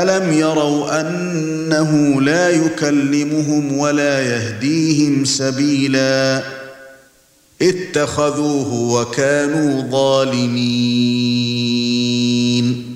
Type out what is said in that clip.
أَلَمْ يَرَوْا أَنَّهُ لَا يُكَلِّمُهُمْ وَلَا يَهْدِيهِمْ سَبِيلًا اتَّخَذُوهُ وَكَانُوا ظَالِمِينَ